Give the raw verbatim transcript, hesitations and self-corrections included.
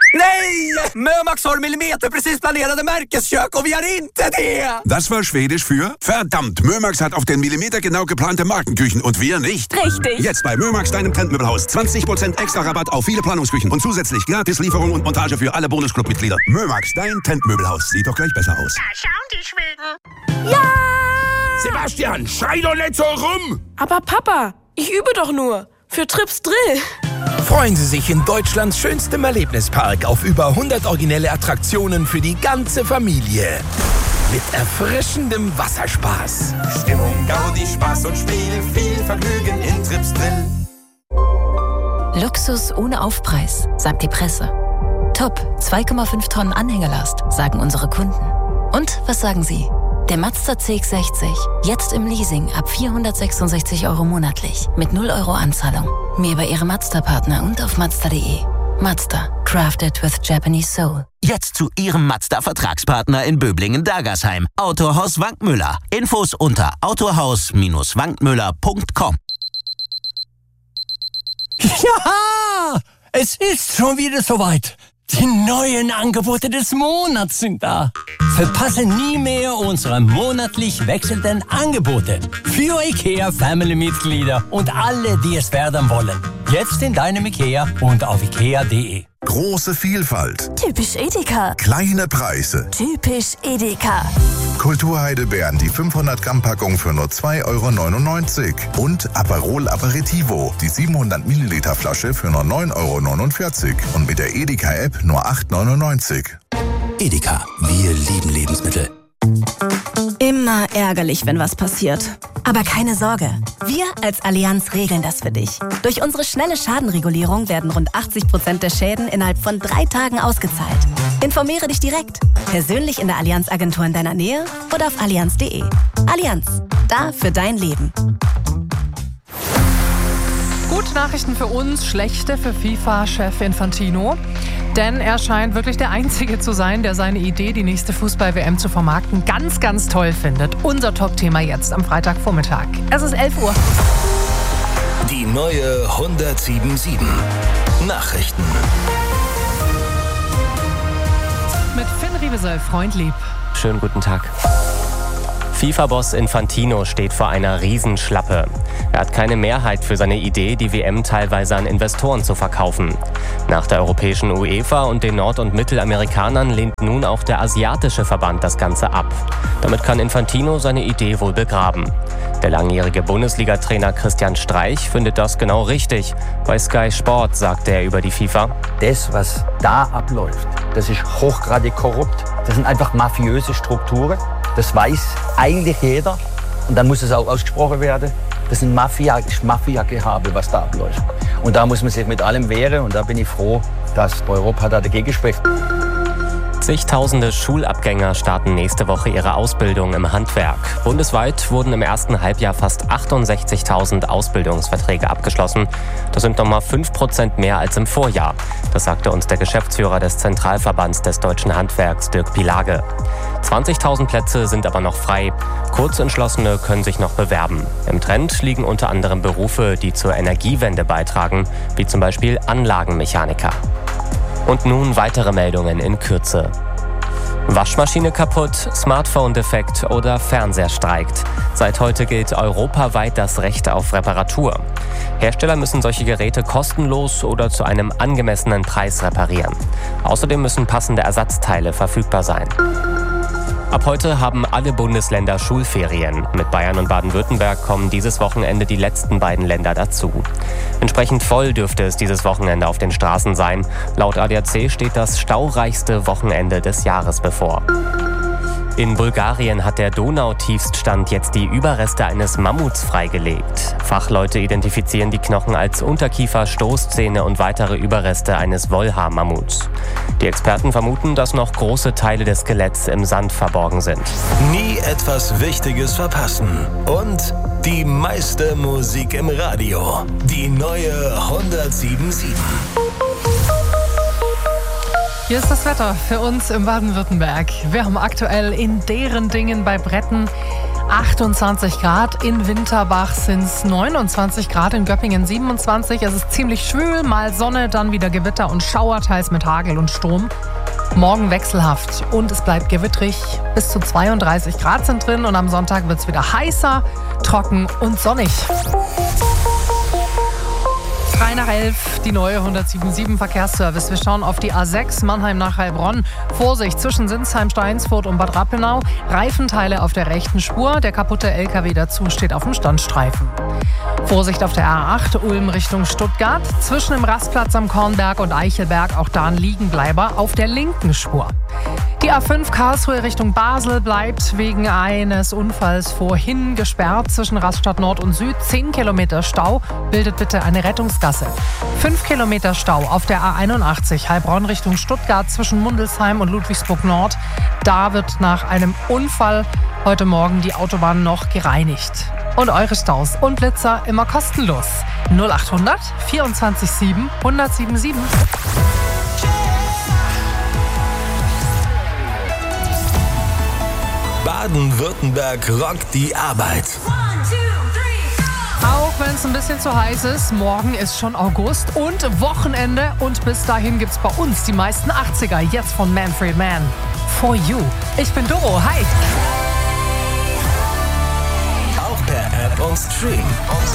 Nej! Mömax har millimeterprecis planerade Märkeskök och vi har inte det! Das war Schwedisch für verdammt, Mömax hat auf den Millimeter genau geplante Markenküchen und wir nicht. Richtig. Jetzt bei Mömax, deinem Trendmöbelhaus. zwanzig Prozent extra Rabatt auf viele Planungsküchen und zusätzlich gratis Lieferung und Montage für alle Bonusclub-Mitglieder. Mömax, dein Trendmöbelhaus. Sieht doch gleich besser aus. Da schauen die Schweden. Ja! Sebastian, schrei doch nicht so rum! Aber Papa, ich übe doch nur. Für Trips Drill. Freuen Sie sich in Deutschlands schönstem Erlebnispark auf über hundert originelle Attraktionen für die ganze Familie. Mit erfrischendem Wasserspaß. Stimmung, Gaudi, Spaß und Spiel, viel Vergnügen in Trips Drill. Luxus ohne Aufpreis, sagt die Presse. Top, zwei Komma fünf Tonnen Anhängelast, sagen unsere Kunden. Und was sagen Sie? Der Mazda C X sechzig, jetzt im Leasing ab vierhundertsechsundsechzig Euro monatlich, mit null Euro Anzahlung. Mehr bei Ihrem Mazda-Partner und auf Mazda punkt de. Mazda, crafted with Japanese soul. Jetzt zu Ihrem Mazda-Vertragspartner in Böblingen-Dagersheim. Autohaus Wankmüller. Infos unter autohaus wankmüller punkt com. Ja, es ist schon wieder soweit. Die neuen Angebote des Monats sind da. Verpasse nie mehr unsere monatlich wechselnden Angebote für IKEA-Family-Mitglieder und alle, die es werden wollen. Jetzt in deinem IKEA und auf ikea punkt de. Große Vielfalt. Typisch Edeka. Kleine Preise. Typisch Edeka. Kulturheidelbeeren, die fünfhundert Gramm Packung für nur zwei Euro neunundneunzig. Und Aperol Aperitivo, die siebenhundert Milliliter Flasche für nur neun Euro neunundvierzig. Und mit der Edeka-App nur acht Euro neunundneunzig. Edeka, wir lieben Lebensmittel. Immer ärgerlich, wenn was passiert. Aber keine Sorge, wir als Allianz regeln das für dich. Durch unsere schnelle Schadenregulierung werden rund achtzig Prozent der Schäden innerhalb von drei Tagen ausgezahlt. Informiere dich direkt, persönlich in der Allianz-Agentur in deiner Nähe oder auf allianz punkt de. Allianz, da für dein Leben. Gute Nachrichten für uns, schlechte für FIFA-Chef Infantino. Denn er scheint wirklich der Einzige zu sein, der seine Idee, die nächste Fußball-W M zu vermarkten, ganz, ganz toll findet. Unser Top-Thema jetzt am Freitagvormittag. Es ist elf Uhr. Die neue hundertsieben sieben Nachrichten. Mit Finn Riebesel, Freund lieb. Schönen guten Tag. FIFA-Boss Infantino steht vor einer Riesenschlappe. Er hat keine Mehrheit für seine Idee, die W M teilweise an Investoren zu verkaufen. Nach der europäischen UEFA und den Nord- und Mittelamerikanern lehnt nun auch der asiatische Verband das Ganze ab. Damit kann Infantino seine Idee wohl begraben. Der langjährige Bundesliga-Trainer Christian Streich findet das genau richtig. Bei Sky Sport sagte er über die FIFA: Das, was da abläuft, das ist hochgradig korrupt. Das sind einfach mafiöse Strukturen. Das weiß eigentlich jeder. Und dann muss es auch ausgesprochen werden. Das ist ein Mafia, Mafia-Gehabe, was da abläuft. Und da muss man sich mit allem wehren. Und da bin ich froh, dass Europa da dagegen spricht. Zigtausende Schulabgänger starten nächste Woche ihre Ausbildung im Handwerk. Bundesweit wurden im ersten Halbjahr fast achtundsechzigtausend Ausbildungsverträge abgeschlossen. Das sind nochmal fünf Prozent mehr als im Vorjahr. Das sagte uns der Geschäftsführer des Zentralverbands des deutschen Handwerks, Dirk Pilage. zwanzigtausend Plätze sind aber noch frei. Kurzentschlossene können sich noch bewerben. Im Trend liegen unter anderem Berufe, die zur Energiewende beitragen, wie zum Beispiel Anlagenmechaniker. Und nun weitere Meldungen in Kürze. Waschmaschine kaputt, Smartphone defekt oder Fernseher streikt. Seit heute gilt europaweit das Recht auf Reparatur. Hersteller müssen solche Geräte kostenlos oder zu einem angemessenen Preis reparieren. Außerdem müssen passende Ersatzteile verfügbar sein. Ab heute haben alle Bundesländer Schulferien. Mit Bayern und Baden-Württemberg kommen dieses Wochenende die letzten beiden Länder dazu. Entsprechend voll dürfte es dieses Wochenende auf den Straßen sein. Laut A D A C steht das staureichste Wochenende des Jahres bevor. In Bulgarien hat der Donautiefststand jetzt die Überreste eines Mammuts freigelegt. Fachleute identifizieren die Knochen als Unterkiefer, Stoßzähne und weitere Überreste eines Wollhaar-Mammuts. Die Experten vermuten, dass noch große Teile des Skeletts im Sand verborgen sind. Nie etwas Wichtiges verpassen. Und die meiste Musik im Radio. Die neue hundertsieben sieben. Hier ist das Wetter für uns im Baden-Württemberg. Wir haben aktuell in deren Dingen bei Bretten achtundzwanzig Grad. In Winterbach sind es neunundzwanzig Grad, in Göppingen siebenundzwanzig. Es ist ziemlich schwül, mal Sonne, dann wieder Gewitter und Schauer, teils mit Hagel und Sturm. Morgen wechselhaft und es bleibt gewittrig. Bis zu zweiunddreißig Grad sind drin und am Sonntag wird es wieder heißer, trocken und sonnig. drei nach elf, die neue hundertsieben Verkehrsservice. Wir schauen auf die A sechs Mannheim nach Heilbronn. Vorsicht zwischen Sinsheim, Steinsfurt und Bad Rappenau. Reifenteile auf der rechten Spur. Der kaputte L K W dazu steht auf dem Standstreifen. Vorsicht auf der A acht Ulm Richtung Stuttgart. Zwischen dem Rastplatz am Kornberg und Eichelberg auch da ein Liegenbleiber auf der linken Spur. Die A fünf Karlsruhe Richtung Basel bleibt wegen eines Unfalls vorhin gesperrt zwischen Rastatt Nord und Süd. zehn Kilometer Stau, bildet bitte eine Rettungsgasse. fünf Kilometer Stau auf der A einundachtzig Heilbronn Richtung Stuttgart zwischen Mundelsheim und Ludwigsburg Nord. Da wird nach einem Unfall heute Morgen die Autobahn noch gereinigt. Und eure Staus und Blitzer immer kostenlos. null achthundert vierundzwanzig sieben hundertsiebenundsieben. Baden-Württemberg rockt die Arbeit. Auch wenn es ein bisschen zu heiß ist, morgen ist schon August und Wochenende. Und bis dahin gibt's bei uns die meisten achtziger. Jetzt von Manfred Mann. For You. Ich bin Doro. Hi. Auch per App und Stream.